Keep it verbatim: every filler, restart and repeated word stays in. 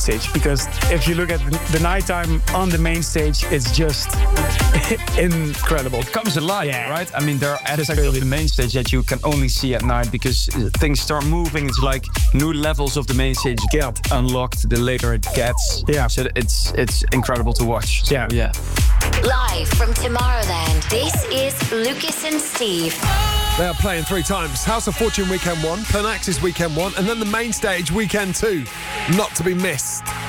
stage, because if you look at the, the nighttime on the main stage, it's just incredible. It comes alive, yeah. right? I mean, there are aspects of the main stage that you can only see at night because things start moving. It's like new levels of the main stage get unlocked the later it gets. Yeah. So it's it's incredible to watch. So, yeah. yeah. Live from Tomorrowland, this is Lucas and Steve. They are playing three times. House of Fortune Weekend one, Planaxis Weekend one, and then the main stage Weekend two. Not to be missed.